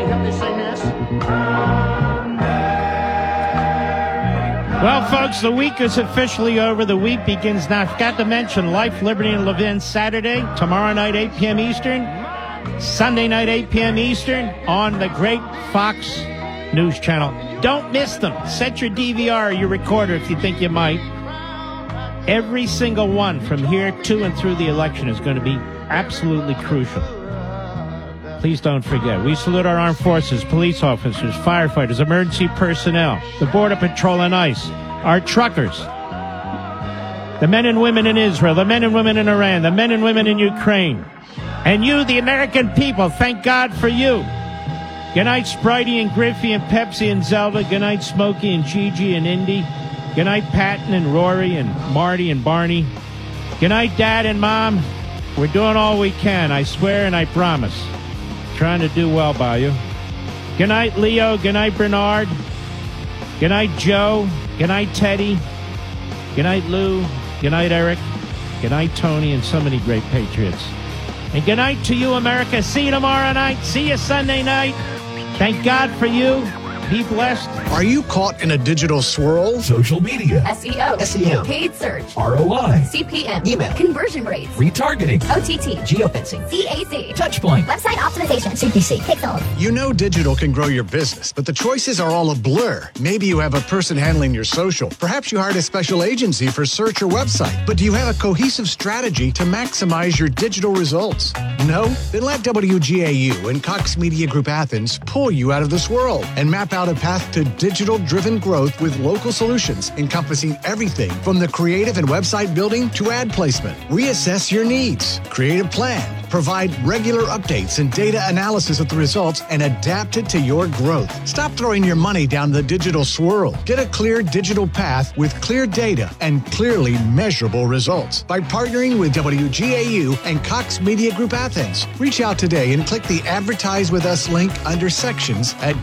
help me sing this? Well, folks, the week is officially over. The week begins now. I forgot to mention Life, Liberty, and Levin Saturday, tomorrow night, 8 p.m. Eastern, Sunday night, 8 p.m. Eastern, on the great Fox News Channel. Don't miss them. Set your DVR or your recorder if you think you might. Every single one from here to and through the election is going to be absolutely crucial. Please don't forget. We salute our armed forces, police officers, firefighters, emergency personnel, the Border Patrol and ICE, our truckers, the men and women in Israel, the men and women in Iran, the men and women in Ukraine. And you, the American people, thank God for you. Good night, Spritey and Griffey and Pepsi and Zelda. Good night, Smokey and Gigi and Indy. Good night, Patton and Rory and Marty and Barney. Good night, Dad and Mom. We're doing all we can, I swear and I promise. Trying to do well by you. Good night, Leo. Good night, Bernard. Good night, Joe. Good night, Teddy. Good night, Lou. Good night, Eric. Good night, Tony, and so many great Patriots. And good night to you, America. See you tomorrow night. See you Sunday night. Thank God for you. Be blessed. Are you caught in a digital swirl? Social media. SEO. SEM. Paid search. ROI. CPM. Email. Conversion rates. Retargeting. OTT. Geofencing. CAC. Touchpoint. Website optimization. CPC. Pixels. You know digital can grow your business, but the choices are all a blur. Maybe you have a person handling your social. Perhaps you hired a special agency for search or website. But do you have a cohesive strategy to maximize your digital results? No? Then let WGAU and Cox Media Group Athens pull you out of the swirl and map out a path to digital-driven growth with local solutions encompassing everything from the creative and website building to ad placement. Reassess your needs, create a plan, provide regular updates and data analysis of the results, and adapt it to your growth. Stop throwing your money down the digital swirl. Get a clear digital path with clear data and clearly measurable results by partnering with WGAU and Cox Media Group Athens. Reach out today and click the Advertise With Us link under Sections at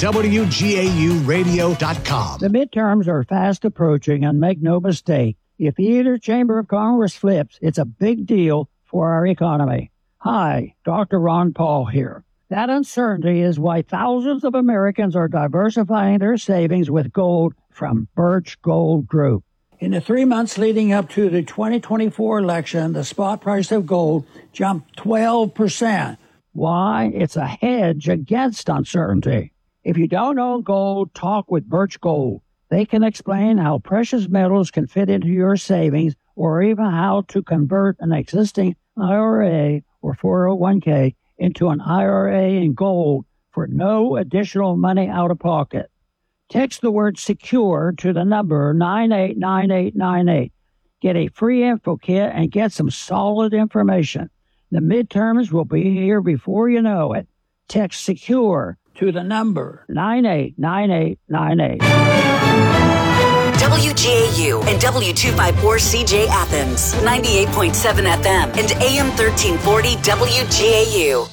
WGAUradio.com. The midterms are fast approaching, and make no mistake, if either chamber of Congress flips, it's a big deal for our economy. Hi, Dr. Ron Paul here. That uncertainty is why thousands of Americans are diversifying their savings with gold from Birch Gold Group. In the 3 months leading up to the 2024 election, the spot price of gold jumped 12%. Why? It's a hedge against uncertainty. If you don't own gold, talk with Birch Gold. They can explain how precious metals can fit into your savings, or even how to convert an existing IRA or 401k into an IRA in gold for no additional money out of pocket. Text the word SECURE to the number 989898. Get a free info kit and get some solid information. The midterms will be here before you know it. Text SECURE to the number 989898. WGAU and W254CJ Athens, 98.7 FM and AM 1340 WGAU.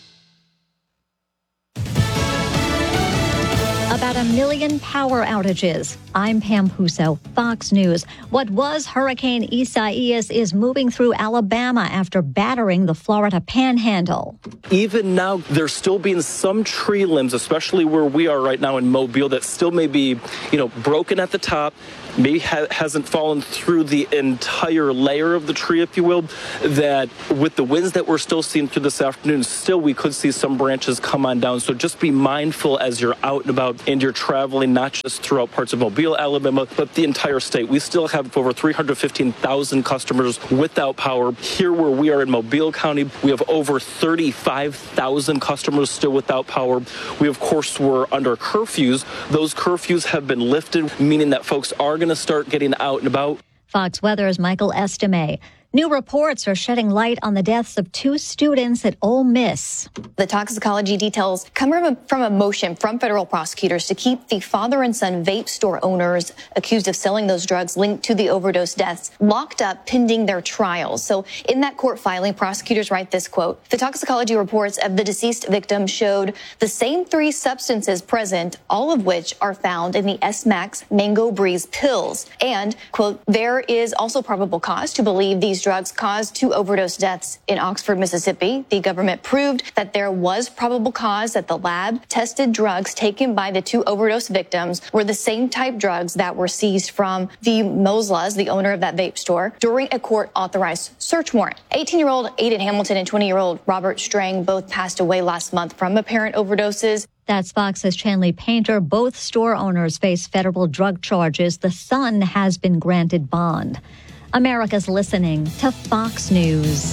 About 1 million power outages. I'm Pam Puso, Fox News. What was Hurricane Isaias is moving through Alabama after battering the Florida Panhandle. Even now, there's still being some tree limbs, especially where we are right now in Mobile, that still may be, broken at the top. Maybe hasn't fallen through the entire layer of the tree, if you will, that with the winds that we're still seeing through this afternoon, still we could see some branches come on down. So just be mindful as you're out and about and you're traveling, not just throughout parts of Mobile, Alabama, but the entire state. We still have over 315,000 customers without power. Here where we are in Mobile County, we have over 35,000 customers still without power. We, of course, were under curfews. Those curfews have been lifted, meaning that folks are going to start getting out and about. Fox Weather's Michael Estime. New reports are shedding light on the deaths of 2 students at Ole Miss. The toxicology details come from a motion from federal prosecutors to keep the father and son vape store owners accused of selling those drugs linked to the overdose deaths locked up pending their trials. So in that court filing, prosecutors write this quote: the toxicology reports of the deceased victim showed the same 3 substances present, all of which are found in the S-Max Mango Breeze pills. And, quote, there is also probable cause to believe these drugs caused 2 overdose deaths in Oxford, Mississippi. The government proved that there was probable cause, that the lab tested drugs taken by the 2 overdose victims were the same type drugs that were seized from the Moslas, the owner of that vape store, during a court-authorized search warrant. 18-year-old Aiden Hamilton and 20-year-old Robert Strang both passed away last month from apparent overdoses. That's Fox's Chanley Painter. Both store owners face federal drug charges. The son has been granted bond. America's listening to Fox News.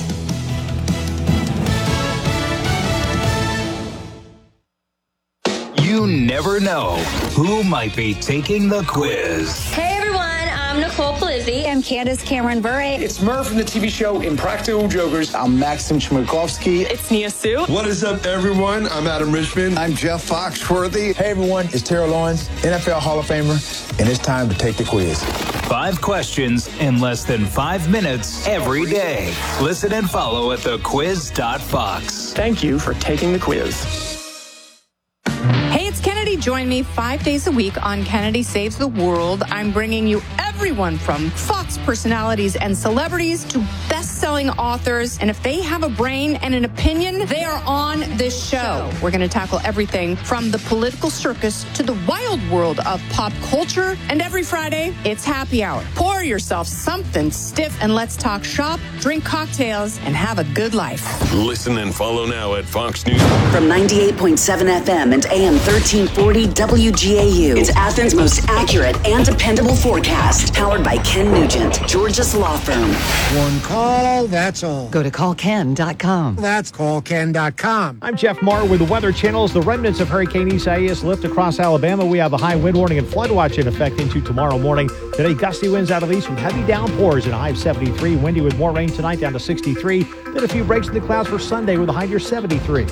You never know who might be taking the quiz. Hey everyone, I'm Nicole Palizzi. I'm Candace Cameron Bure. It's Murph from the TV show Impractical Jokers. I'm Maxim Chmerkovsky. It's Nia Sue. What is up, everyone? I'm Adam Richmond. I'm Jeff Foxworthy. Hey everyone, it's Terrell Owens, NFL Hall of Famer, and it's time to take the quiz. 5 questions in less than 5 minutes every day. Listen and follow at thequiz.fox. Thank you for taking the quiz. Hey, it's Kennedy. Join me 5 days a week on Kennedy Saves the World. I'm bringing you everyone from Fox personalities and celebrities to best-selling authors. And if they have a brain and an opinion, they are on this show. We're going to tackle everything from the political circus to the wild world of pop culture. And every Friday, it's happy hour. Pour yourself something stiff and let's talk shop, drink cocktails, and have a good life. Listen and follow now at Fox News. From 98.7 FM and AM 1340 WGAU. It's Athens' most accurate and dependable forecast. Powered by Ken Nugent, Georgia's law firm. One call, that's all. Go to callken.com. That's callken.com. I'm Jeff Marr with the Weather Channel. As the remnants of Hurricane Isaias lift across Alabama, we have a high wind warning and flood watch in effect into tomorrow morning. Today, gusty winds out of the east with heavy downpours and a high of 73. Windy with more rain tonight down to 63. Then a few breaks in the clouds for Sunday with a high near 73.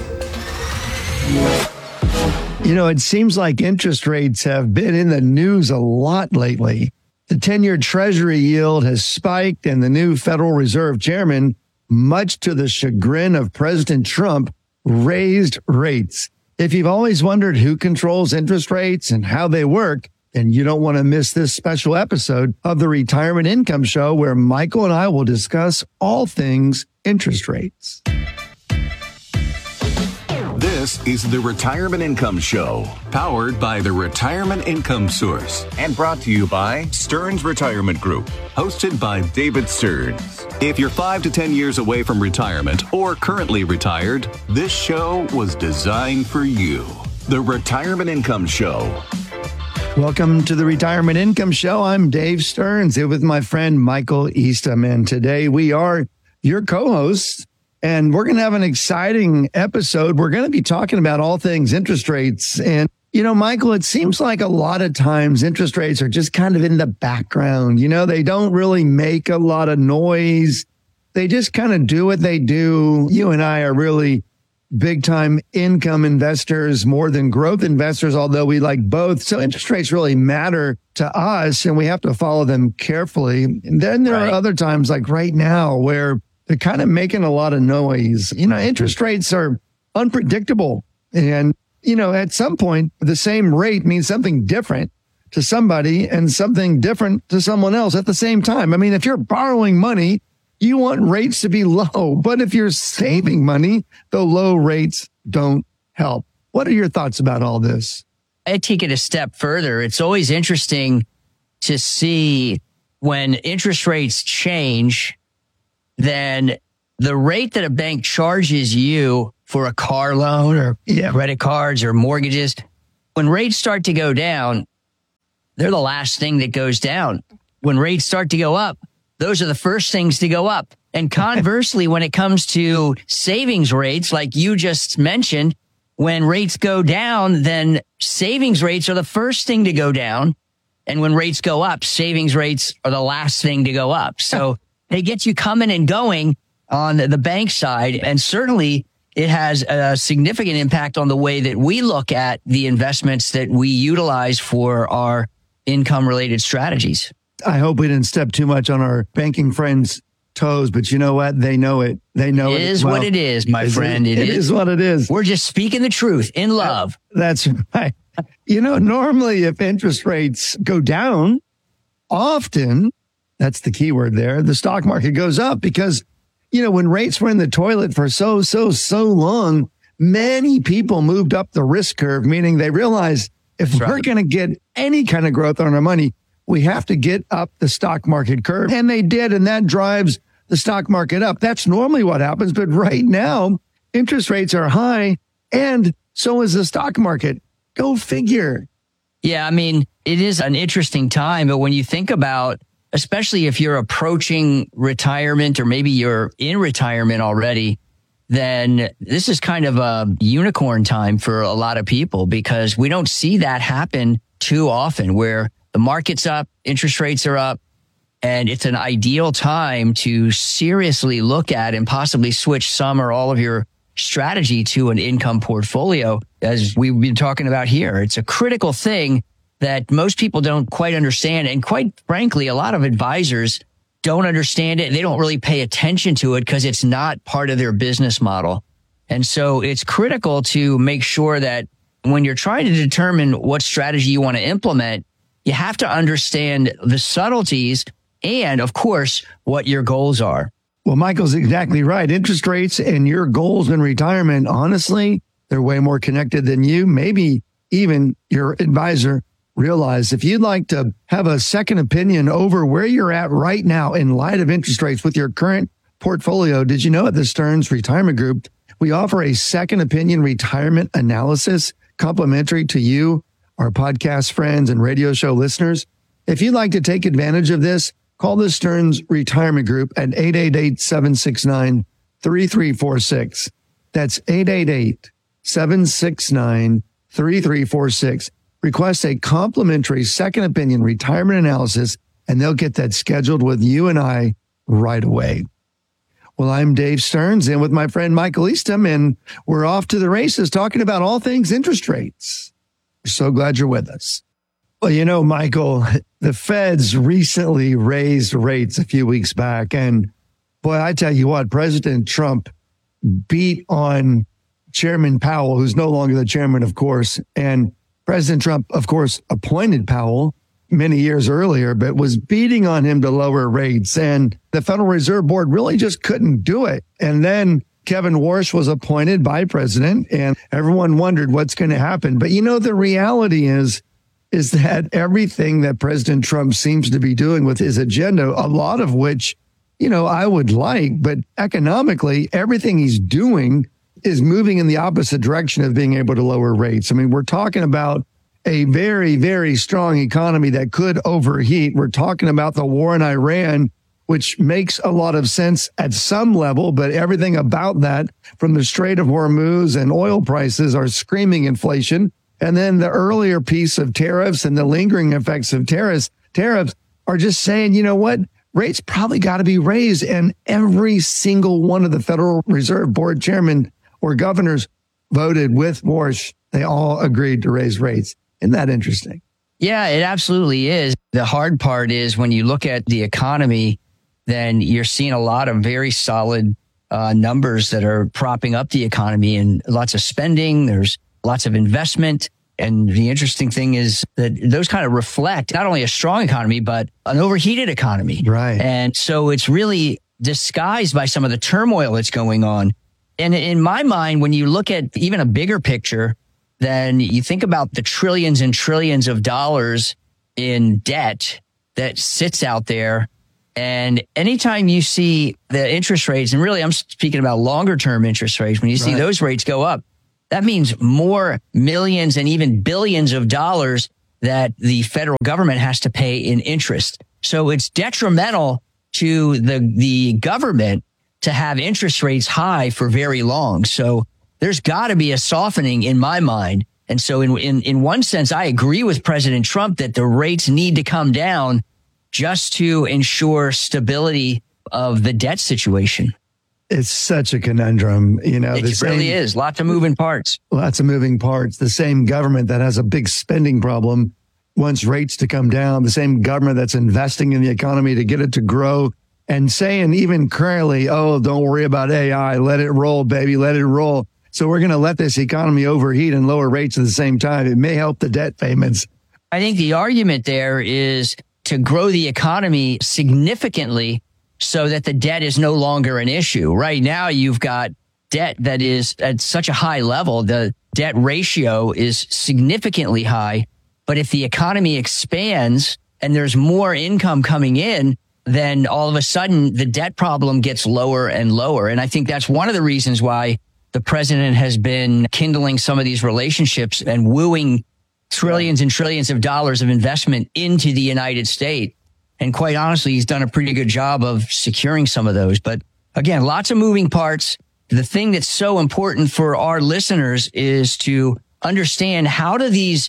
You know, it seems like interest rates have been in the news a lot lately. The 10-year Treasury yield has spiked, and the new Federal Reserve chairman, much to the chagrin of President Trump, raised rates. If you've always wondered who controls interest rates and how they work, then you don't want to miss this special episode of the Retirement Income Show, where Michael and I will discuss all things interest rates. This is the Retirement Income Show, powered by the Retirement Income Source, and brought to you by Stearns Retirement Group, hosted by David Stearns. If you're 5 to 10 years away from retirement or currently retired, this show was designed for you. The Retirement Income Show. Welcome to the Retirement Income Show. I'm Dave Stearns here with my friend Michael Eastham, and today we are your co-hosts. And we're going to have an exciting episode. We're going to be talking about all things interest rates. And, you know, Michael, it seems like a lot of times interest rates are just kind of in the background. You know, they don't really make a lot of noise. They just kind of do what they do. You and I are really big time income investors more than growth investors, although we like both. So interest rates really matter to us and we have to follow them carefully. And then there are other times like right now where they're kind of making a lot of noise. You know, interest rates are unpredictable. And, you know, at some point, the same rate means something different to somebody and something different to someone else at the same time. I mean, if you're borrowing money, you want rates to be low. But if you're saving money, the low rates don't help. What are your thoughts about all this? I take it a step further. It's always interesting to see when interest rates change, then the rate that a bank charges you for a car loan or credit cards or mortgages, when rates start to go down, they're the last thing that goes down. When rates start to go up, those are the first things to go up. And conversely, when it comes to savings rates, like you just mentioned, when rates go down, then savings rates are the first thing to go down. And when rates go up, savings rates are the last thing to go up. So they get you coming and going on the bank side. And certainly it has a significant impact on the way that we look at the investments that we utilize for our income related strategies. I hope we didn't step too much on our banking friends' toes, but you know what? They know it. They know it. It is what it is, my friend. It is what it is. We're just speaking the truth in love. That's right. You know, normally if interest rates go down, often that's the key word there, the stock market goes up because, when rates were in the toilet for so long, many people moved up the risk curve, meaning they realized if we're going to get any kind of growth on our money, we have to get up the stock market curve. And they did, and that drives the stock market up. That's normally what happens. But right now, interest rates are high, and so is the stock market. Go figure. Yeah, it is an interesting time. But when you think about, especially if you're approaching retirement or maybe you're in retirement already, then this is kind of a unicorn time for a lot of people because we don't see that happen too often where the market's up, interest rates are up, and it's an ideal time to seriously look at and possibly switch some or all of your strategy to an income portfolio, as we've been talking about here. It's a critical thing that most people don't quite understand. And quite frankly, a lot of advisors don't understand it. They don't really pay attention to it because it's not part of their business model. And so it's critical to make sure that when you're trying to determine what strategy you want to implement, you have to understand the subtleties and, of course, what your goals are. Well, Michael's exactly right. Interest rates and your goals in retirement, honestly, they're way more connected than you, maybe even your advisor, realize. If you'd like to have a second opinion over where you're at right now in light of interest rates with your current portfolio, did you know at the Stearns Retirement Group, we offer a second opinion retirement analysis complimentary to you, our podcast friends and radio show listeners? If you'd like to take advantage of this, call the Stearns Retirement Group at 888-769-3346. That's 888-769-3346. Request a complimentary second opinion retirement analysis, and they'll get that scheduled with you and I right away. Well, I'm Dave Stearns, and with my friend Michael Eastham, and we're off to the races talking about all things interest rates. We're so glad you're with us. Well, Michael, the Feds recently raised rates a few weeks back, and boy, I tell you what, President Trump beat on Chairman Powell, who's no longer the chairman, of course, and President Trump, of course, appointed Powell many years earlier, but was beating on him to lower rates. And the Federal Reserve Board really just couldn't do it. And then Kevin Warsh was appointed by President, and everyone wondered what's going to happen. But the reality is that everything that President Trump seems to be doing with his agenda, a lot of which, I would like, but economically, everything he's doing is moving in the opposite direction of being able to lower rates. We're talking about a very, very strong economy that could overheat. We're talking about the war in Iran, which makes a lot of sense at some level, but everything about that, from the Strait of Hormuz and oil prices, are screaming inflation. And then the earlier piece of tariffs and the lingering effects of tariffs are just saying, you know what? Rates probably got to be raised. And every single one of the Federal Reserve Board chairmen or governors voted with Warsh. They all agreed to raise rates. Isn't that interesting? Yeah, it absolutely is. The hard part is when you look at the economy, then you're seeing a lot of very solid numbers that are propping up the economy and lots of spending. There's lots of investment. And the interesting thing is that those kind of reflect not only a strong economy, but an overheated economy. Right. And so it's really disguised by some of the turmoil that's going on. And in my mind, when you look at even a bigger picture, then you think about the trillions and trillions of dollars in debt that sits out there. And anytime you see the interest rates, and really I'm speaking about longer term interest rates, when you see those rates go up, that means more millions and even billions of dollars that the federal government has to pay in interest. So it's detrimental to the government to have interest rates high for very long. So there's got to be a softening in my mind. And so in one sense, I agree with President Trump that the rates need to come down just to ensure stability of the debt situation. It's such a conundrum, It really is. Lots of moving parts. Lots of moving parts. The same government that has a big spending problem wants rates to come down. The same government that's investing in the economy to get it to grow and saying even currently, oh, don't worry about AI. Let it roll, baby. Let it roll. So we're going to let this economy overheat and lower rates at the same time. It may help the debt payments. I think the argument there is to grow the economy significantly so that the debt is no longer an issue. Right now, you've got debt that is at such a high level. The debt ratio is significantly high. But if the economy expands and there's more income coming in, then all of a sudden the debt problem gets lower and lower. And I think that's one of the reasons why the president has been kindling some of these relationships and wooing trillions and trillions of dollars of investment into the United States. And quite honestly, he's done a pretty good job of securing some of those. But again, lots of moving parts. The thing that's so important for our listeners is to understand how do these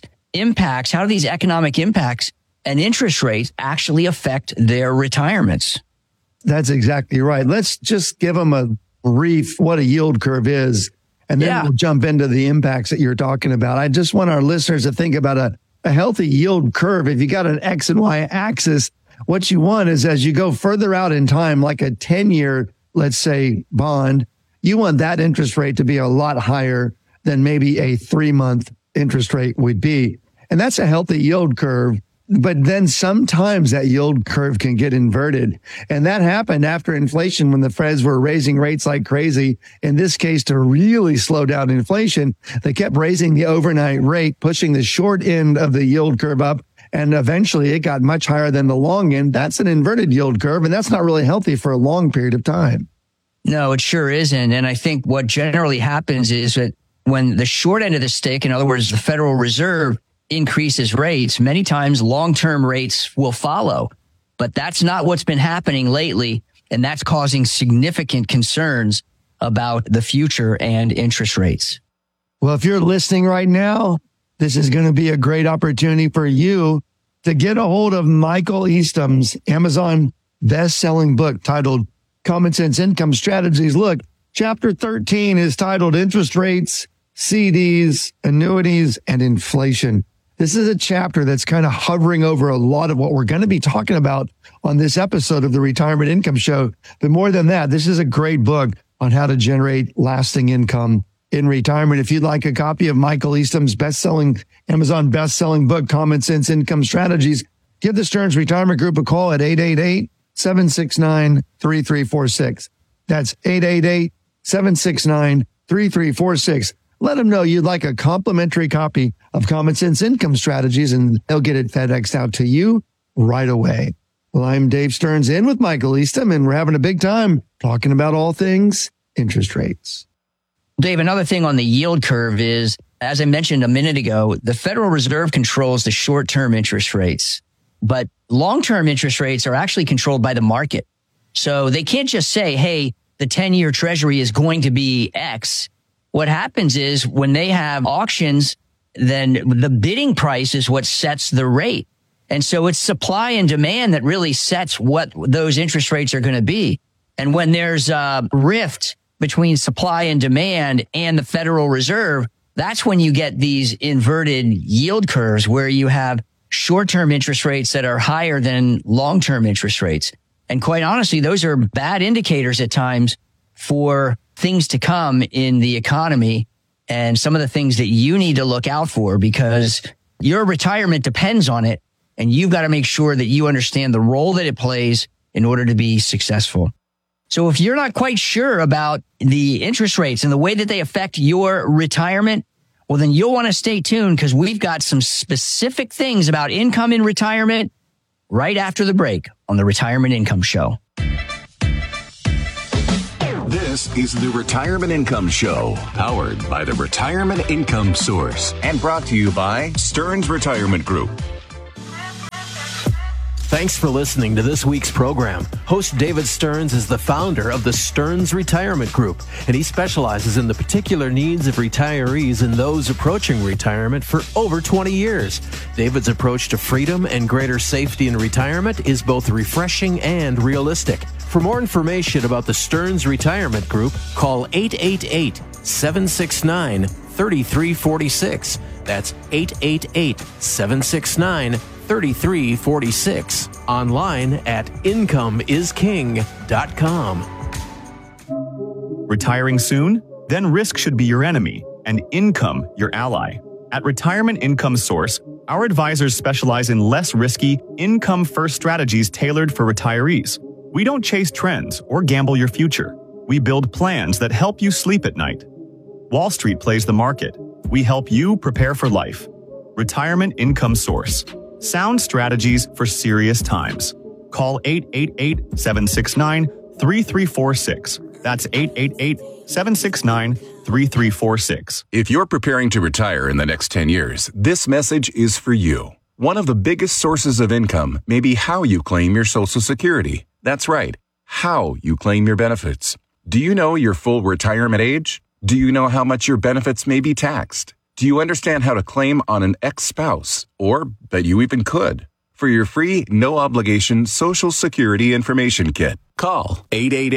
economic impacts and interest rates actually affect their retirements. That's exactly right. Let's just give them a brief what a yield curve is, and then we'll jump into the impacts that you're talking about. I just want our listeners to think about a healthy yield curve. If you got an X and Y axis, what you want is as you go further out in time, like a 10-year, let's say, bond, you want that interest rate to be a lot higher than maybe a 3-month interest rate would be. And that's a healthy yield curve. But then sometimes that yield curve can get inverted. And that happened after inflation when the Feds were raising rates like crazy. In this case, to really slow down inflation, they kept raising the overnight rate, pushing the short end of the yield curve up. And eventually it got much higher than the long end. That's an inverted yield curve. And that's not really healthy for a long period of time. No, it sure isn't. And I think what generally happens is that when the short end of the stick, in other words, the Federal Reserve increases rates, many times long-term rates will follow. But that's not what's been happening lately. And that's causing significant concerns about the future and interest rates. Well, if you're listening right now, this is going to be a great opportunity for you to get a hold of Michael Eastham's Amazon best-selling book titled Common Sense Income Strategies. Look, chapter 13 is titled Interest Rates, CDs, Annuities, and Inflation. This is a chapter that's kind of hovering over a lot of what we're going to be talking about on this episode of the Retirement Income Show. But more than that, this is a great book on how to generate lasting income in retirement. If you'd like a copy of Michael Eastham's Amazon best-selling book, Common Sense Income Strategies, give the Stearns Retirement Group a call at 888-769-3346. That's 888-769-3346. Let them know you'd like a complimentary copy of Common Sense Income Strategies, and they'll get it FedExed out to you right away. Well, I'm Dave Stearns in with Michael Eastham, and we're having a big time talking about all things interest rates. Dave, another thing on the yield curve is, as I mentioned a minute ago, the Federal Reserve controls the short-term interest rates, but long-term interest rates are actually controlled by the market. So they can't just say, hey, the 10-year Treasury is going to be X. What happens is when they have auctions, then the bidding price is what sets the rate. And so it's supply and demand that really sets what those interest rates are going to be. And when there's a rift between supply and demand and the Federal Reserve, that's when you get these inverted yield curves where you have short-term interest rates that are higher than long-term interest rates. And quite honestly, those are bad indicators at times for things to come in the economy and some of the things that you need to look out for, because your retirement depends on it. And you've got to make sure that you understand the role that it plays in order to be successful. So if you're not quite sure about the interest rates and the way that they affect your retirement, well, then you'll want to stay tuned, because we've got some specific things about income in retirement right after the break on the Retirement Income Show. This is the Retirement Income Show, powered by the Retirement Income Source and brought to you by Stearns Retirement Group. Thanks for listening to this week's program. Host David Stearns is the founder of the Stearns Retirement Group, and he specializes in the particular needs of retirees and those approaching retirement for over 20 years. David's approach to freedom and greater safety in retirement is both refreshing and realistic. For more information about the Stearns Retirement Group, call 888-769-3346. That's 888-769-3346. Online at incomeisking.com. Retiring soon? Then risk should be your enemy and income your ally. At Retirement Income Source, Our advisors specialize in less risky, income-first strategies tailored for retirees. We don't chase trends or gamble your future. We build plans that help you sleep at night. Wall Street plays the market. We help you prepare for life. Retirement Income Source. Sound strategies for serious times. Call 888-769-3346. That's 888-769-3346. If you're preparing to retire in the next 10 years, this message is for you. One of the biggest sources of income may be how you claim your Social Security. That's right, how you claim your benefits. Do you know your full retirement age? Do you know how much your benefits may be taxed? Do you understand how to claim on an ex-spouse, or that you even could? For your free, no-obligation Social Security information kit, call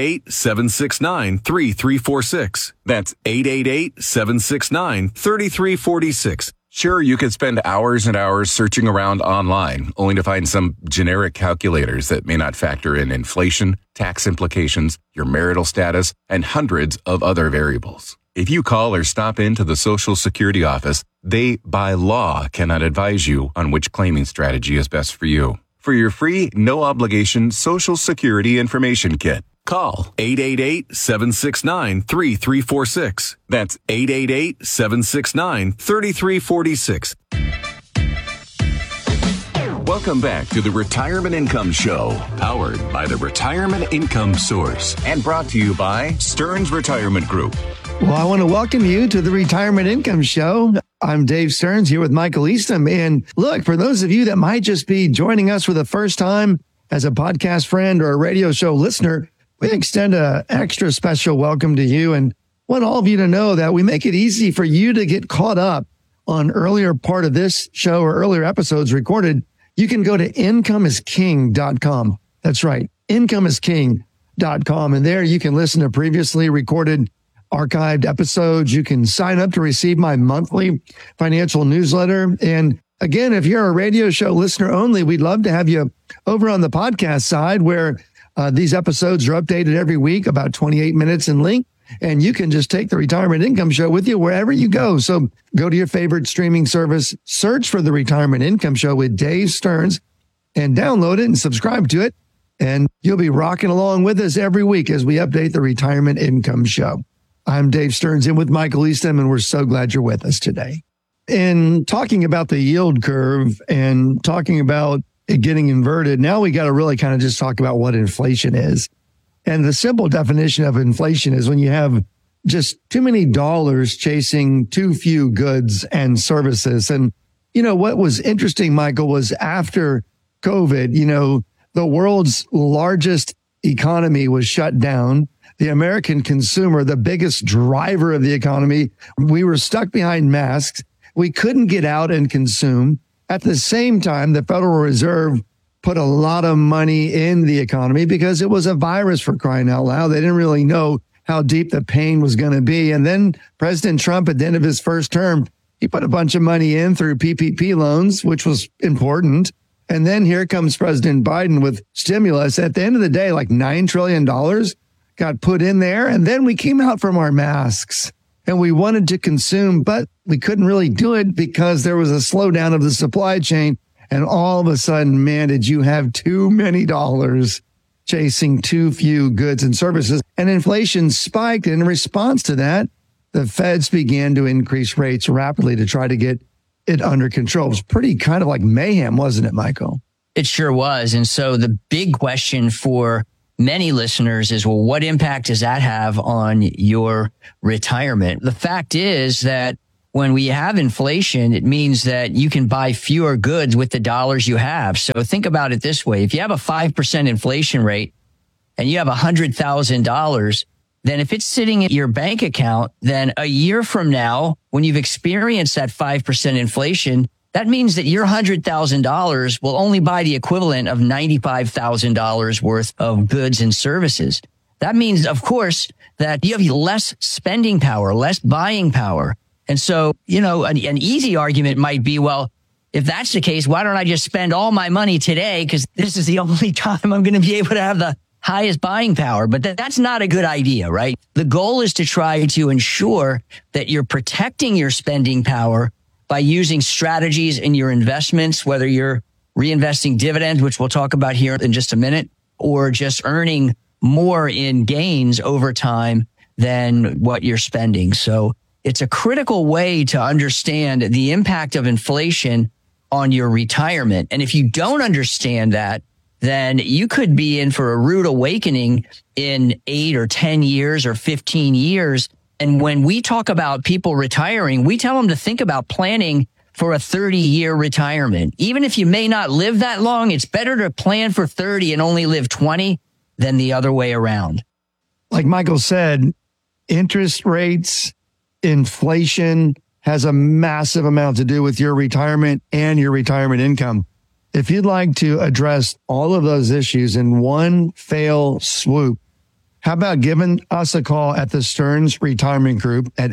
888-769-3346. That's 888-769-3346. Sure, you could spend hours and hours searching around online, only to find some generic calculators that may not factor in inflation, tax implications, your marital status, and hundreds of other variables. If you call or stop into the Social Security office, they, by law, cannot advise you on which claiming strategy is best for you. For your free, no-obligation Social Security information kit, call 888-769-3346. That's 888-769-3346. Welcome back to the Retirement Income Show, powered by the Retirement Income Source and brought to you by Stearns Retirement Group. Well, I want to welcome you to the Retirement Income Show. I'm Dave Stearns here with Michael Eastham. And look, for those of you that might just be joining us for the first time as a podcast friend or a radio show listener, we extend an extra special welcome to you and want all of you to know that we make it easy for you to get caught up on earlier part of this show or earlier episodes recorded. You can go to incomeisking.com. That's right, incomeisking.com. And there you can listen to previously recorded archived episodes. You can sign up to receive my monthly financial newsletter. And again, if you're a radio show listener only, we'd love to have you over on the podcast side where these episodes are updated every week, about 28 minutes in length. And you can just take the Retirement Income Show with you wherever you go. So go to your favorite streaming service, search for the Retirement Income Show with Dave Stearns, and download it and subscribe to it. And you'll be rocking along with us every week as we update the Retirement Income Show. I'm Dave Stearns in with Michael Eastham, and we're so glad you're with us today. In talking about the yield curve and talking about it getting inverted, now we got to really kind of just talk about what inflation is. And the simple definition of inflation is when you have just too many dollars chasing too few goods and services. And, you know, what was interesting, Michael, was after COVID, you know, the world's largest economy was shut down. The American consumer, the biggest driver of the economy, we were stuck behind masks. We couldn't get out and consume. At the same time, the Federal Reserve put a lot of money in the economy because it was a virus, for crying out loud. They didn't really know how deep the pain was going to be. And then President Trump, at the end of his first term, he put a bunch of money in through PPP loans, which was important. And then here comes President Biden with stimulus. At the end of the day, like $9 trillion got put in there. And then we came out from our masks and we wanted to consume, but we couldn't really do it because there was a slowdown of the supply chain. And all of a sudden, man, did you have too many dollars chasing too few goods and services. And inflation spiked. And in response to that, the feds began to increase rates rapidly to try to get it under control. It was pretty kind of like mayhem, wasn't it, Michael? It sure was. And so the big question for many listeners is, well, what impact does that have on your retirement? The fact is that when we have inflation, it means that you can buy fewer goods with the dollars you have. So think about it this way. If you have a 5% inflation rate and you have $100,000, then if it's sitting in your bank account, then a year from now, when you've experienced that 5% inflation, that means that your $100,000 will only buy the equivalent of $95,000 worth of goods and services. That means, of course, that you have less spending power, less buying power. And so, you know, an easy argument might be, well, if that's the case, why don't I just spend all my money today? Because this is the only time I'm going to be able to have the highest buying power. But that's not a good idea, right? The goal is to try to ensure that you're protecting your spending power by using strategies in your investments, whether you're reinvesting dividends, which we'll talk about here in just a minute, or just earning more in gains over time than what you're spending. So it's a critical way to understand the impact of inflation on your retirement. And if you don't understand that, then you could be in for a rude awakening in 8 or 10 years or 15 years. And when we talk about people retiring, we tell them to think about planning for a 30-year retirement. Even if you may not live that long, it's better to plan for 30 and only live 20 than the other way around. Like Michael said, interest rates, inflation has a massive amount to do with your retirement and your retirement income. If you'd like to address all of those issues in one fell swoop, how about giving us a call at the Stearns Retirement Group at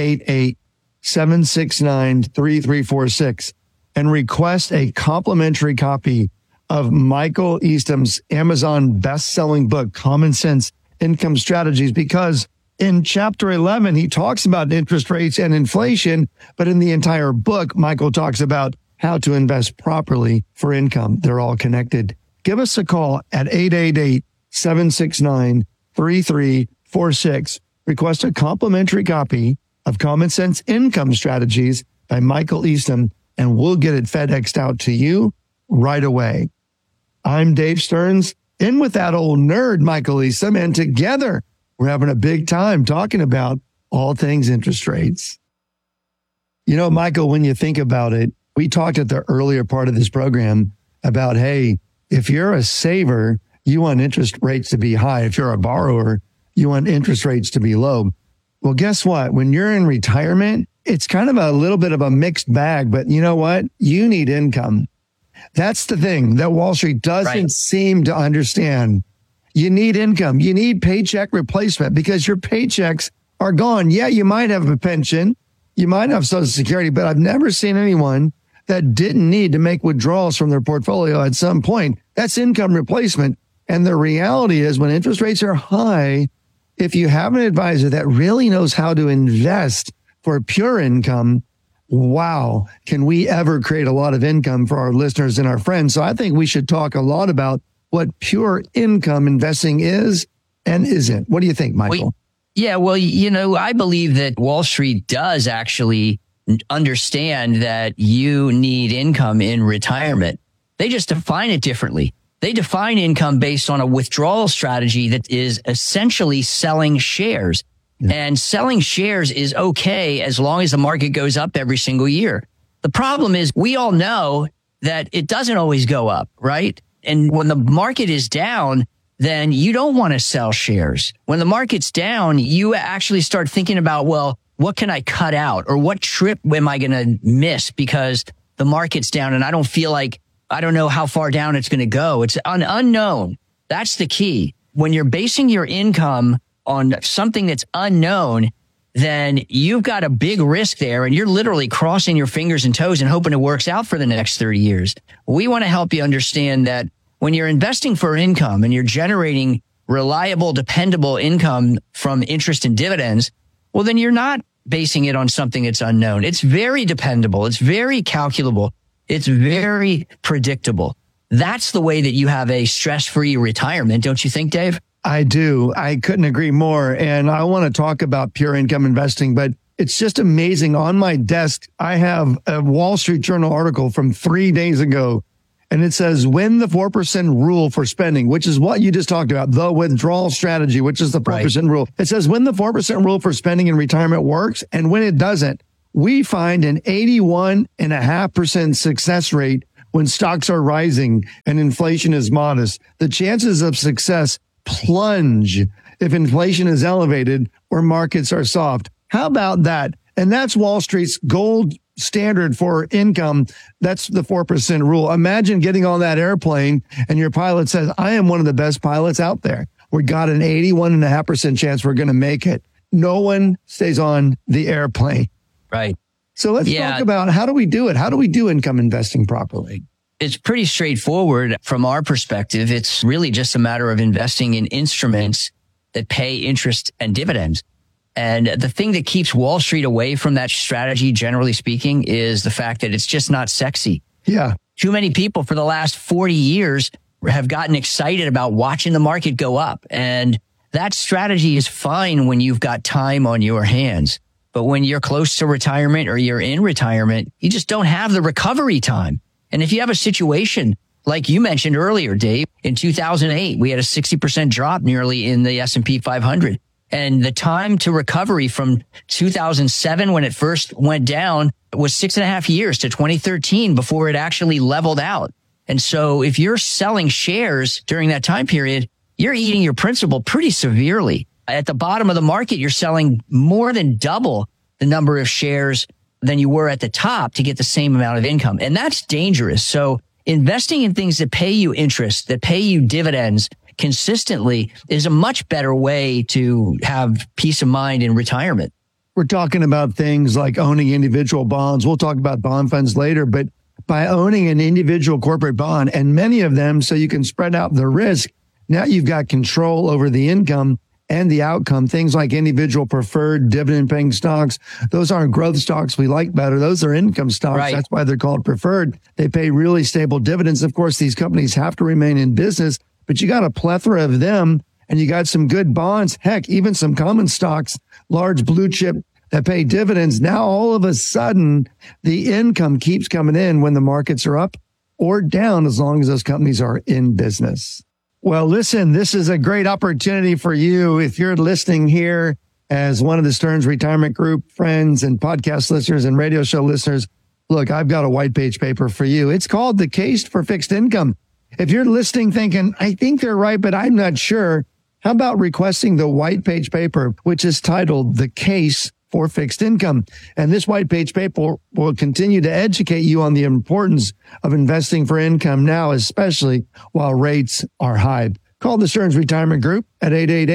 888-769-3346 and request a complimentary copy of Michael Eastham's Amazon best-selling book, Common Sense Income Strategies, because in chapter 11, he talks about interest rates and inflation, but in the entire book, Michael talks about how to invest properly for income. They're all connected. Give us a call at 888-769-3346. Request a complimentary copy of Common Sense Income Strategies by Michael Eastham, and we'll get it FedExed out to you right away. I'm Dave Stearns, in with that old nerd, Michael Eastham, and together we're having a big time talking about all things interest rates. You know, Michael, when you think about it, we talked at the earlier part of this program about, hey, if you're a saver, you want interest rates to be high. If you're a borrower, you want interest rates to be low. Well, guess what? When you're in retirement, it's kind of a little bit of a mixed bag, but you know what? You need income. That's the thing that Wall Street doesn't seem to understand. You need income. You need paycheck replacement because your paychecks are gone. Yeah, you might have a pension. You might have Social Security, but I've never seen anyone that didn't need to make withdrawals from their portfolio at some point. That's income replacement. And the reality is when interest rates are high, if you have an advisor that really knows how to invest for pure income, wow, can we ever create a lot of income for our listeners and our friends? So I think we should talk a lot about what pure income investing is and isn't. What do you think, Michael? Well, you know, I believe that Wall Street does actually understand that you need income in retirement. They just define it differently. They define income based on a withdrawal strategy that is essentially selling shares. Yeah. And selling shares is okay as long as the market goes up every single year. The problem is we all know that it doesn't always go up, right? And when the market is down, then you don't want to sell shares. When the market's down, you actually start thinking about, well, what can I cut out or what trip am I going to miss because the market's down and I don't feel like, I don't know how far down it's going to go. It's unknown. That's the key. When you're basing your income on something that's unknown, then you've got a big risk there and you're literally crossing your fingers and toes and hoping it works out for the next 30 years. We want to help you understand that when you're investing for income and you're generating reliable, dependable income from interest and dividends, well, then you're not basing it on something that's unknown. It's very dependable. It's very calculable. It's very predictable. That's the way that you have a stress-free retirement, don't you think, Dave? I do. I couldn't agree more. And I want to talk about pure income investing, but it's just amazing. On my desk, I have a Wall Street Journal article from 3 days ago, and it says, win the 4% rule for spending, which is what you just talked about, the withdrawal strategy, which is the 4% rule. It says, when the 4% rule for spending in retirement works, and when it doesn't, we find an 81.5% success rate when stocks are rising and inflation is modest. The chances of success plunge if inflation is elevated or markets are soft. How about that? And that's Wall Street's gold standard for income. That's the 4% rule. Imagine getting on that airplane and your pilot says, I am one of the best pilots out there. We got an 81.5% chance we're going to make it. No one stays on the airplane. Right. So let's talk about how do we do it? How do we do income investing properly? It's pretty straightforward from our perspective. It's really just a matter of investing in instruments that pay interest and dividends. And the thing that keeps Wall Street away from that strategy, generally speaking, is the fact that it's just not sexy. Yeah. Too many people for the last 40 years have gotten excited about watching the market go up. And that strategy is fine when you've got time on your hands. But when you're close to retirement or you're in retirement, you just don't have the recovery time. And if you have a situation like you mentioned earlier, Dave, in 2008, we had a 60% drop nearly in the S&P 500. And the time to recovery from 2007, when it first went down, was 6.5 years to 2013 before it actually leveled out. And so if you're selling shares during that time period, you're eating your principal pretty severely. At the bottom of the market, you're selling more than double the number of shares than you were at the top to get the same amount of income. And that's dangerous. So investing in things that pay you interest, that pay you dividends consistently is a much better way to have peace of mind in retirement. We're talking about things like owning individual bonds. We'll talk about bond funds later, but by owning an individual corporate bond, and many of them so you can spread out the risk, now you've got control over the income and the outcome. Things like individual preferred dividend paying stocks. Those aren't growth stocks we like better. Those are income stocks. Right. That's why they're called preferred. They pay really stable dividends. Of course, these companies have to remain in business, but you got a plethora of them and you got some good bonds. Heck, even some common stocks, large blue chip that pay dividends. Now, all of a sudden, the income keeps coming in when the markets are up or down, as long as those companies are in business. Well, listen, this is a great opportunity for you. If you're listening here as one of the Stearns Retirement Group friends and podcast listeners and radio show listeners, look, I've got a white page paper for you. It's called The Case for Fixed Income. If you're listening thinking, I think they're right, but I'm not sure, how about requesting the white page paper, which is titled The Case for Fixed Income? And this white page paper will continue to educate you on the importance of investing for income now, especially while rates are high. Call the Stearns Retirement Group at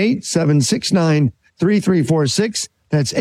888-769-3346. That's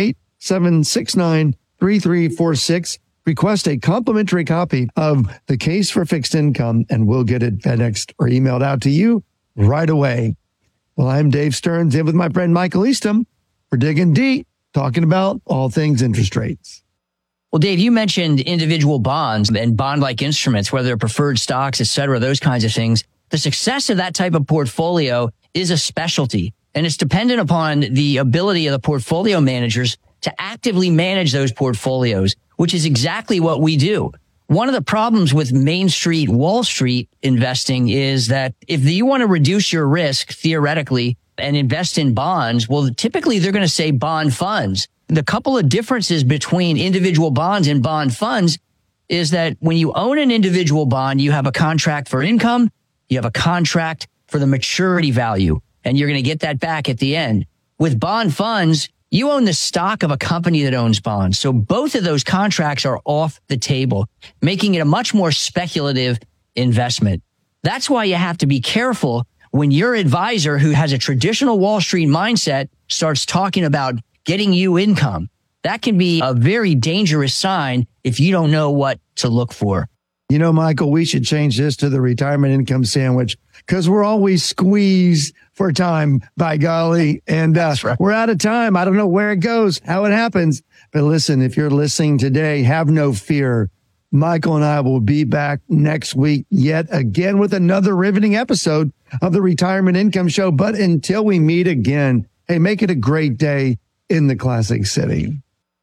888-769-3346. Request a complimentary copy of The Case for Fixed Income, and we'll get it FedExed or emailed out to you right away. Well, I'm Dave Stearns, in with my friend Michael Eastham. We're digging deep, talking about all things interest rates. Well, Dave, you mentioned individual bonds and bond-like instruments, whether they're preferred stocks, et cetera, those kinds of things. The success of that type of portfolio is a specialty, and it's dependent upon the ability of the portfolio managers to actively manage those portfolios, which is exactly what we do. One of the problems with Main Street, Wall Street investing is that if you want to reduce your risk, theoretically, and invest in bonds, well, typically they're going to say bond funds. The couple of differences between individual bonds and bond funds is that when you own an individual bond, you have a contract for income, you have a contract for the maturity value, and you're going to get that back at the end. With bond funds, you own the stock of a company that owns bonds. So both of those contracts are off the table, making it a much more speculative investment. That's why you have to be careful when your advisor, who has a traditional Wall Street mindset, starts talking about getting you income. That can be a very dangerous sign if you don't know what to look for. You know, Michael, we should change this to the retirement income sandwich, because we're always squeezed for time, by golly. And right. We're out of time. I don't know where it goes, how it happens. But listen, if you're listening today, have no fear. Michael and I will be back next week yet again with another riveting episode of the Retirement Income Show. But until we meet again, hey, make it a great day in the Classic City.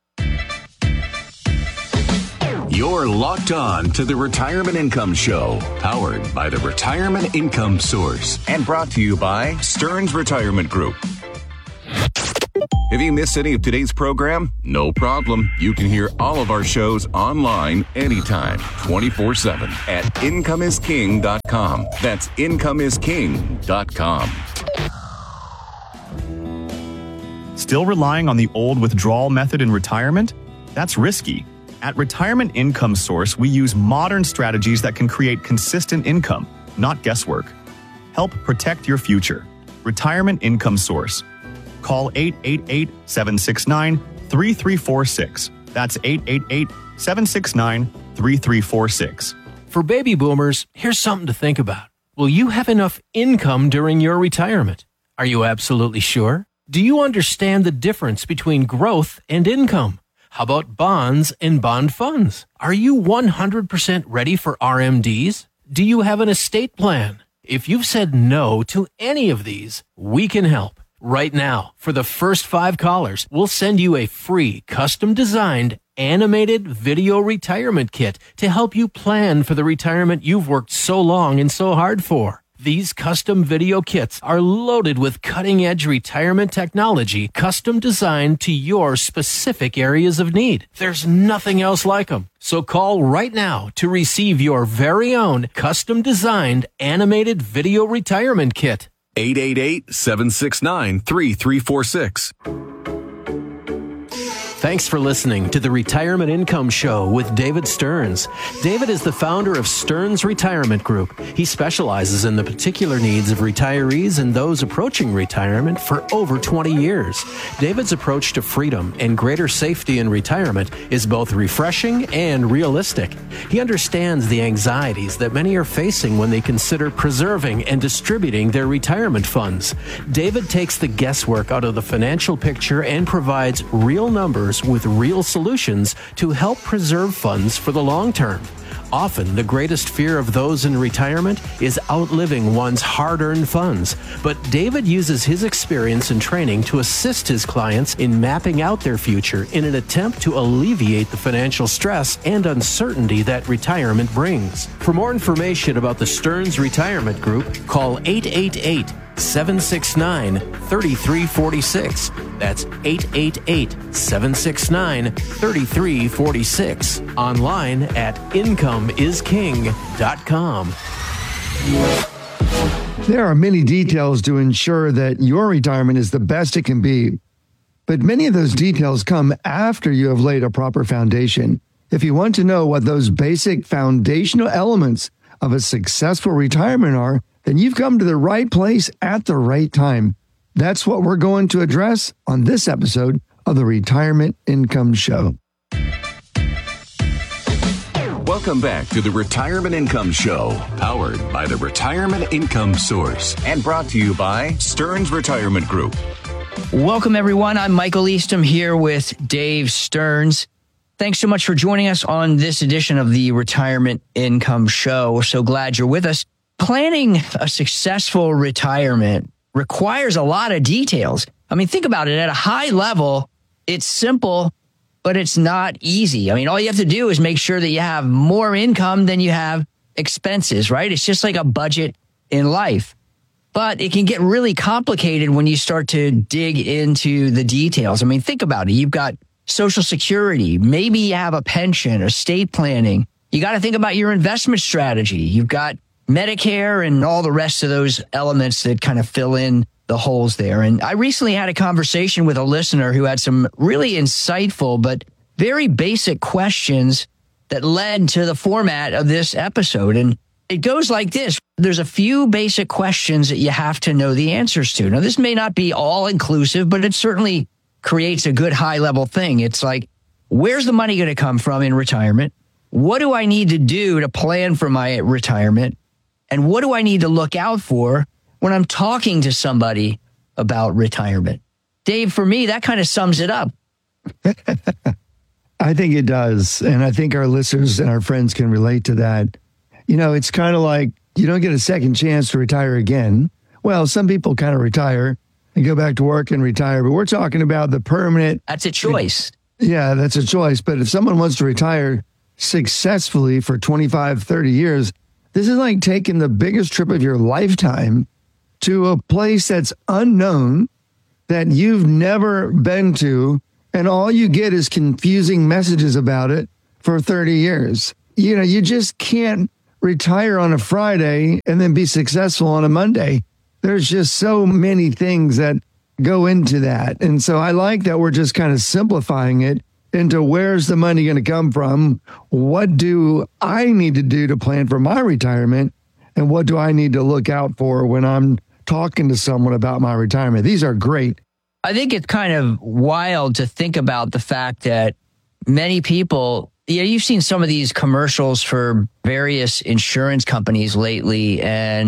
You're locked on to the Retirement Income Show, powered by the Retirement Income Source and brought to you by Stearns Retirement Group. Have you missed any of today's program? No problem. You can hear all of our shows online anytime, 24/7 at incomeisking.com. That's incomeisking.com. Still relying on the old withdrawal method in retirement? That's risky. At Retirement Income Source, we use modern strategies that can create consistent income, not guesswork. Help protect your future. Retirement Income Source. Call 888-769-3346. That's 888-769-3346. For baby boomers, here's something to think about. Will you have enough income during your retirement? Are you absolutely sure? Do you understand the difference between growth and income? How about bonds and bond funds? Are you 100% ready for RMDs? Do you have an estate plan? If you've said no to any of these, we can help. Right now, for the first 5 callers, we'll send you a free, custom-designed, animated video retirement kit to help you plan for the retirement you've worked so long and so hard for. These custom video kits are loaded with cutting-edge retirement technology, custom designed to your specific areas of need. There's nothing else like them. So call right now to receive your very own custom-designed animated video retirement kit. 888-769-3346. Thanks for listening to the Retirement Income Show with David Stearns. David is the founder of Stearns Retirement Group. He specializes in the particular needs of retirees and those approaching retirement for over 20 years. David's approach to freedom and greater safety in retirement is both refreshing and realistic. He understands the anxieties that many are facing when they consider preserving and distributing their retirement funds. David takes the guesswork out of the financial picture and provides real numbers with real solutions to help preserve funds for the long term. Often, the greatest fear of those in retirement is outliving one's hard-earned funds. But David uses his experience and training to assist his clients in mapping out their future in an attempt to alleviate the financial stress and uncertainty that retirement brings. For more information about the Stearns Retirement Group, call 888-769-3346. That's 888-769-3346. Online at incomeisking.com. There are many details to ensure that your retirement is the best it can be. But many of those details come after you have laid a proper foundation. If you want to know what those basic foundational elements of a successful retirement are, then you've come to the right place at the right time. That's what we're going to address on this episode of the Retirement Income Show. Welcome back to the Retirement Income Show, powered by the Retirement Income Source and brought to you by Stearns Retirement Group. Welcome, everyone. I'm Michael Eastham here with Dave Stearns. Thanks so much for joining us on this edition of the Retirement Income Show. We're so glad you're with us. Planning a successful retirement requires a lot of details. I mean, think about it. At a high level, it's simple, but it's not easy. I mean, all you have to do is make sure that you have more income than you have expenses, right? It's just like a budget in life. But it can get really complicated when you start to dig into the details. I mean, think about it. You've got Social Security. Maybe you have a pension, estate planning. You got to think about your investment strategy. You've got Medicare and all the rest of those elements that kind of fill in the holes there. And I recently had a conversation with a listener who had some really insightful but very basic questions that led to the format of this episode. And it goes like this. There's a few basic questions that you have to know the answers to. Now, this may not be all inclusive, but it certainly creates a good high level thing. It's like, where's the money going to come from in retirement? What do I need to do to plan for my retirement? And what do I need to look out for when I'm talking to somebody about retirement? Dave, for me, that kind of sums it up. I think it does. And I think our listeners and our friends can relate to that. You know, it's kind of like you don't get a second chance to retire again. Well, some people kind of retire and go back to work and retire, but we're talking about the permanent. That's a choice. Yeah, that's a choice. But if someone wants to retire successfully for 25, 30 years, this is like taking the biggest trip of your lifetime to a place that's unknown, that you've never been to, and all you get is confusing messages about it for 30 years. You know, you just can't retire on a Friday and then be successful on a Monday. There's just so many things that go into that. And so I like that we're just kind of simplifying it into where's the money going to come from? What do I need to do to plan for my retirement? And what do I need to look out for when I'm talking to someone about my retirement? These are great. I think it's kind of wild to think about the fact that many people, you've seen some of these commercials for various insurance companies lately, and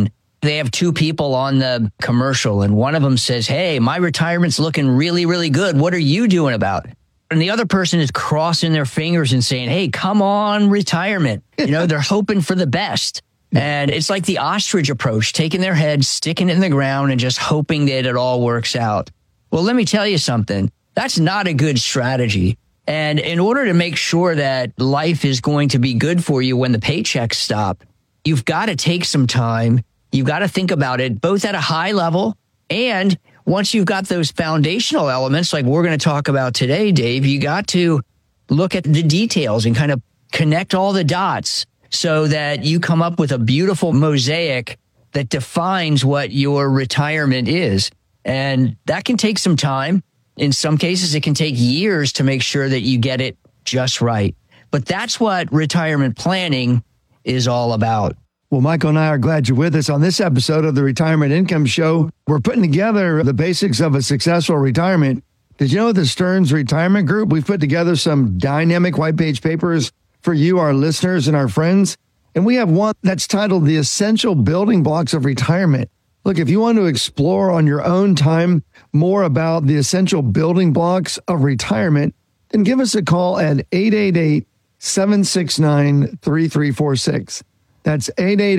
they have two people on the commercial and one of them says, hey, my retirement's looking really, really good. What are you doing about it? And the other person is crossing their fingers and saying, hey, come on, retirement. They're hoping for the best. And it's like the ostrich approach, taking their head, sticking it in the ground and just hoping that it all works out. Well, let me tell you something. That's not a good strategy. And in order to make sure that life is going to be good for you when the paychecks stop, you've got to take some time. You've got to think about it both at a high level, and once you've got those foundational elements like we're going to talk about today, Dave, you got to look at the details and kind of connect all the dots so that you come up with a beautiful mosaic that defines what your retirement is. And that can take some time. In some cases, it can take years to make sure that you get it just right. But that's what retirement planning is all about. Well, Michael and I are glad you're with us on this episode of the Retirement Income Show. We're putting together the basics of a successful retirement. Did you know the Stearns Retirement Group, we've put together some dynamic white page papers for you, our listeners and our friends. And we have one that's titled The Essential Building Blocks of Retirement. Look, if you want to explore on your own time more about the essential building blocks of retirement, then give us a call at 888-769-3346. That's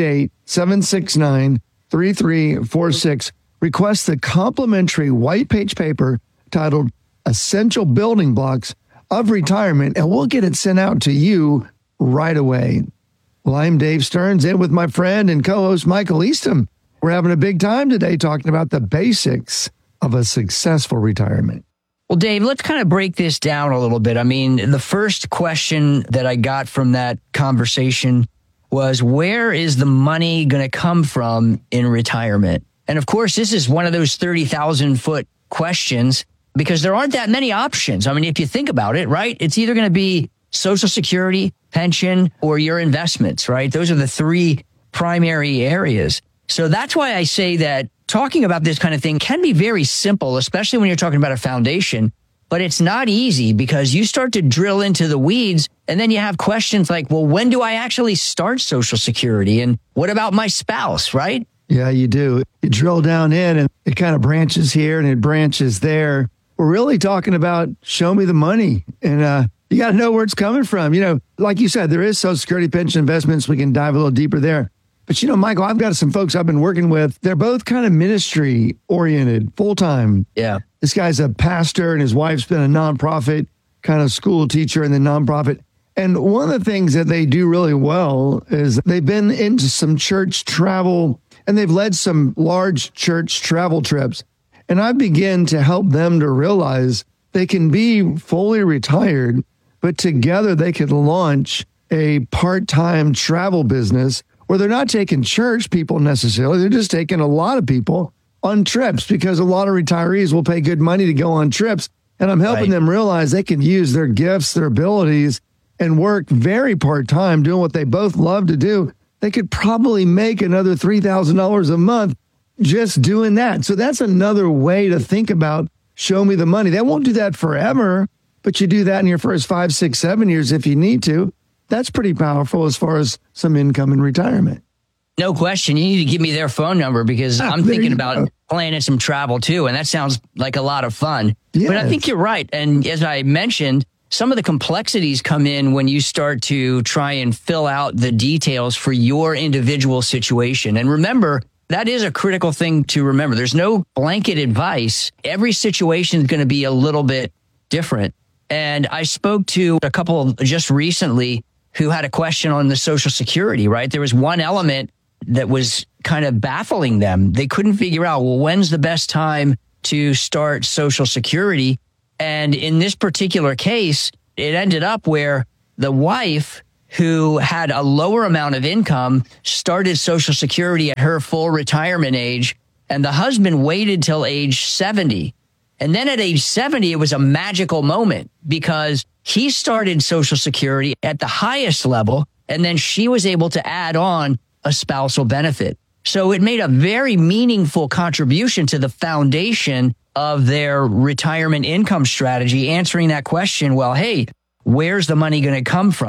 888-769-3346. Request the complimentary white page paper titled Essential Building Blocks of Retirement, and we'll get it sent out to you right away. Well, I'm Dave Stearns, in with my friend and co-host Michael Eastham. We're having a big time today talking about the basics of a successful retirement. Well, Dave, let's kind of break this down a little bit. I mean, the first question that I got from that conversation was, where is the money going to come from in retirement? And of course, this is one of those 30,000-foot questions because there aren't that many options. I mean, if you think about it, right, it's either going to be Social Security, pension, or your investments, right? Those are the three primary areas. So that's why I say that talking about this kind of thing can be very simple, especially when you're talking about a foundation. But it's not easy because you start to drill into the weeds and then you have questions like, well, when do I actually start Social Security? And what about my spouse, right? Yeah, you do. You drill down in and it kind of branches here and it branches there. We're really talking about show me the money. And you got to know where it's coming from. Like you said, there is Social Security, pension, investments. We can dive a little deeper there. But Michael, I've got some folks I've been working with. They're both kind of ministry oriented, full time. Yeah. This guy's a pastor and his wife's been a nonprofit kind of school teacher in the nonprofit. And one of the things that they do really well is they've been into some church travel and they've led some large church travel trips. And I begin to help them to realize they can be fully retired, but together they could launch a part-time travel business where they're not taking church people necessarily. They're just taking a lot of people on trips because a lot of retirees will pay good money to go on trips. And I'm helping them realize they can use their gifts, their abilities, and work very part-time doing what they both love to do. They could probably make another $3,000 a month just doing that. So that's another way to think about show me the money. They won't do that forever, but you do that in your first 5, 6, 7 years if you need to. That's pretty powerful as far as some income in retirement. No question. You need to give me their phone number because I'm thinking about planning some travel too. And that sounds like a lot of fun. Yes. But I think you're right. And as I mentioned, some of the complexities come in when you start to try and fill out the details for your individual situation. And remember, that is a critical thing to remember. There's no blanket advice. Every situation is going to be a little bit different. And I spoke to a couple just recently who had a question on the Social Security, right? There was one element that was kind of baffling them. They couldn't figure out, well, when's the best time to start Social Security? And in this particular case, it ended up where the wife, who had a lower amount of income, started Social Security at her full retirement age, and the husband waited till age 70. And then at age 70, it was a magical moment because he started Social Security at the highest level, and then she was able to add on a spousal benefit. So it made a very meaningful contribution to the foundation of their retirement income strategy, answering that question, well, hey, where's the money going to come from?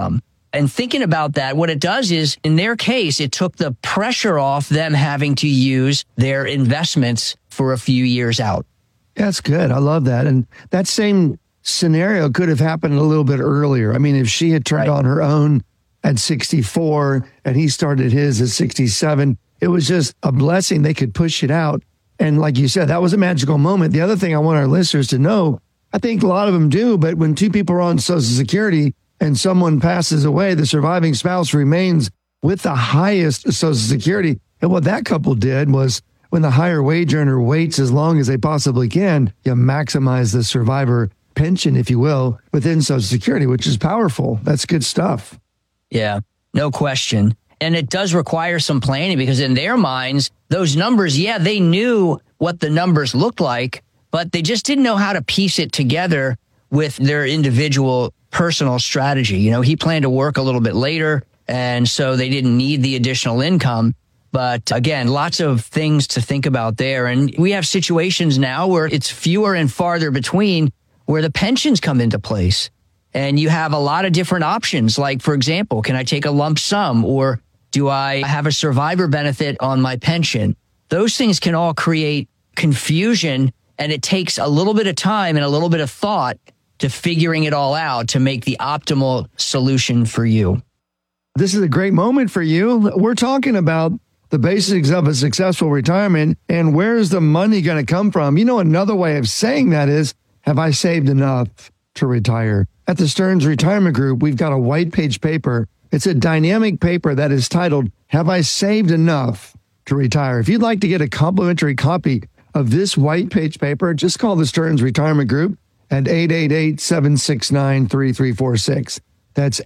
And thinking about that, what it does is, in their case, it took the pressure off them having to use their investments for a few years out. That's good. I love that. And that same scenario could have happened a little bit earlier. I mean, if she had turned on her own at 64 and he started his at 67, it was just a blessing. They could push it out. And like you said, that was a magical moment. The other thing I want our listeners to know, I think a lot of them do, but when two people are on Social Security and someone passes away, the surviving spouse remains with the highest Social Security. And what that couple did was, when the higher wage earner waits as long as they possibly can, you maximize the survivor pension, if you will, within Social Security, which is powerful. That's good stuff. Yeah, no question. And it does require some planning, because in their minds, those numbers, yeah, they knew what the numbers looked like, but they just didn't know how to piece it together with their individual personal strategy. You know, he planned to work a little bit later, and so they didn't need the additional income. But again, lots of things to think about there. And we have situations now where it's fewer and farther between where the pensions come into place. And you have a lot of different options. Like, for example, can I take a lump sum, or do I have a survivor benefit on my pension? Those things can all create confusion, and it takes a little bit of time and a little bit of thought to figuring it all out to make the optimal solution for you. This is a great moment for you. We're talking about the basics of a successful retirement and where's the money going to come from? You know, another way of saying that is, have I saved enough to retire? At the Stearns Retirement Group, we've got a white page paper. It's a dynamic paper that is titled, Have I Saved Enough to Retire? If you'd like to get a complimentary copy of this white page paper, just call the Stearns Retirement Group at 888-769-3346. That's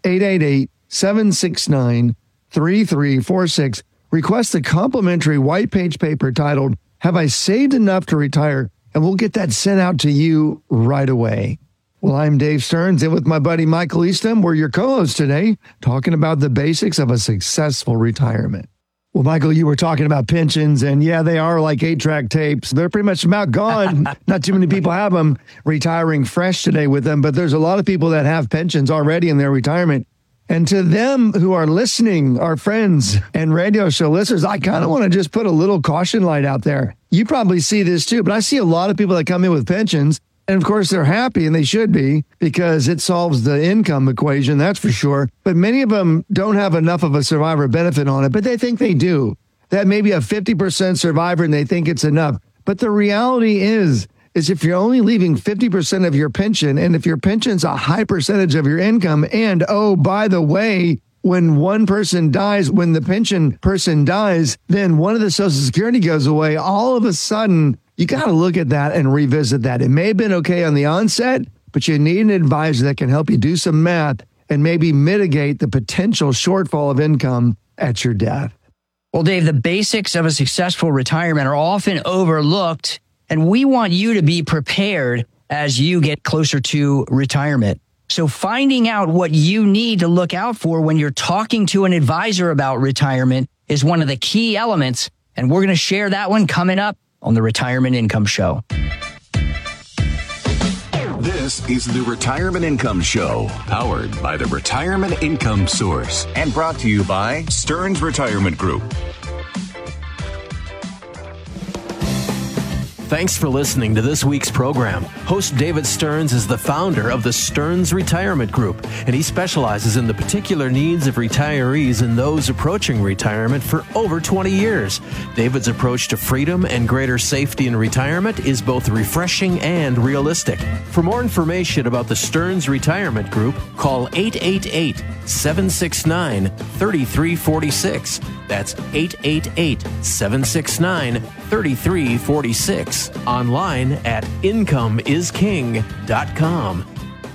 888-769-3346. Request a complimentary white page paper titled, Have I Saved Enough to Retire? And we'll get that sent out to you right away. Well, I'm Dave Stearns, and with my buddy Michael Eastham, we're your co-hosts today, talking about the basics of a successful retirement. Well, Michael, you were talking about pensions, and yeah, they are like 8-track tapes. They're pretty much about gone. Not too many people have them retiring fresh today with them, but there's a lot of people that have pensions already in their retirement. And to them who are listening, our friends and radio show listeners, I kind of want to just put a little caution light out there. You probably see this too, but I see a lot of people that come in with pensions. And of course, they're happy, and they should be, because it solves the income equation, that's for sure. But many of them don't have enough of a survivor benefit on it, but they think they do. That may be a 50% survivor, and they think it's enough. But the reality is if you're only leaving 50% of your pension, and if your pension's a high percentage of your income, and oh, by the way, when one person dies, when the pension person dies, then one of the Social Security goes away, all of a sudden, you got to look at that and revisit that. It may have been okay on the onset, but you need an advisor that can help you do some math and maybe mitigate the potential shortfall of income at your death. Well, Dave, the basics of a successful retirement are often overlooked, and we want you to be prepared as you get closer to retirement. So finding out what you need to look out for when you're talking to an advisor about retirement is one of the key elements, and we're going to share that one coming up on the Retirement Income Show. This is the Retirement Income Show, powered by the Retirement Income Source, and brought to you by Stearns Retirement Group. Thanks for listening to this week's program. Host David Stearns is the founder of the Stearns Retirement Group, and he specializes in the particular needs of retirees and those approaching retirement for over 20 years. David's approach to freedom and greater safety in retirement is both refreshing and realistic. For more information about the Stearns Retirement Group, call 888-769-3346. That's 888-769-3346. Online at incomeisking.com.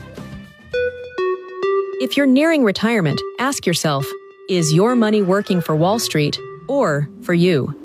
If you're nearing retirement, ask yourself, is your money working for Wall Street or for you?